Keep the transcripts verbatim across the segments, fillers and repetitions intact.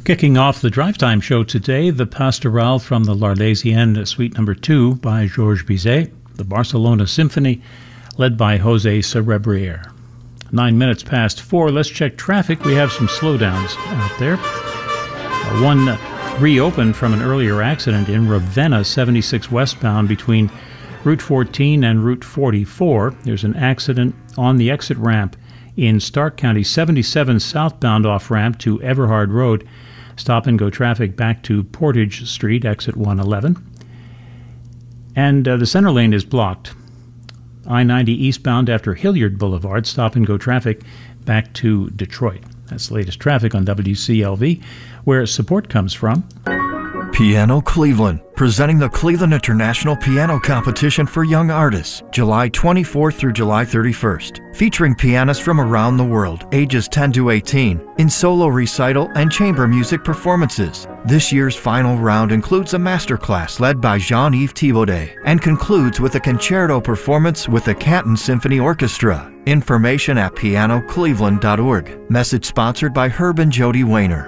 Kicking off the Drive Time show today, the Pastorale from the L'Arlésienne, Suite Number Two by Georges Bizet, the Barcelona Symphony, led by Jose Cerebrier. Nine minutes past four. Let's check traffic. We have some slowdowns out there. Uh, one uh, reopened from an earlier accident in Ravenna, seventy-six westbound between Route fourteen and Route forty-four. There's an accident on the exit ramp in Stark County, seventy-seven southbound off-ramp to Everhard Road. Stop-and-go traffic back to Portage Street, exit one eleven. And uh, the center lane is blocked. I ninety eastbound after Hilliard Boulevard. Stop-and-go traffic back to Detroit. That's the latest traffic on W C L V, where support comes from Piano Cleveland, presenting the Cleveland International Piano Competition for Young Artists, July twenty-fourth through July thirty-first, featuring pianists from around the world, ages ten to eighteen, in solo recital and chamber music performances. This year's final round includes a masterclass led by Jean-Yves Thibaudet and concludes with a concerto performance with the Canton Symphony Orchestra. Information at piano cleveland dot org. Message sponsored by Herb and Jody Wayner.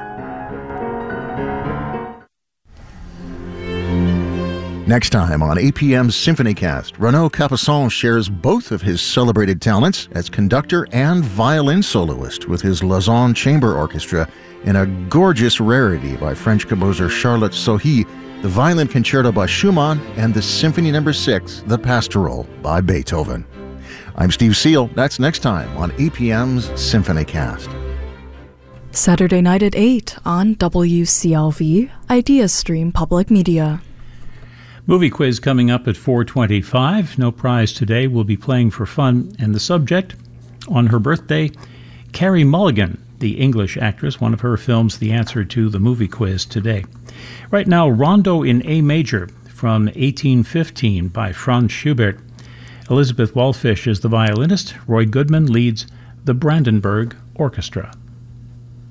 Next time on A P M's SymphonyCast, Renaud Capuçon shares both of his celebrated talents as conductor and violin soloist with his Lausanne Chamber Orchestra in a gorgeous rarity by French composer Charlotte Sohi, the Violin Concerto by Schumann, and the Symphony Number six, The Pastoral by Beethoven. I'm Steve Seal. That's next time on A P M's SymphonyCast. Saturday night at eight on W C L V, IdeaStream Public Media. Movie quiz coming up at four twenty-five. No prize today. We'll be playing for fun. And the subject, on her birthday, Carey Mulligan, the English actress. One of her films, the answer to the movie quiz today. Right now, Rondo in A Major from eighteen fifteen by Franz Schubert. Elizabeth Wallfish is the violinist. Roy Goodman leads the Brandenburg Orchestra.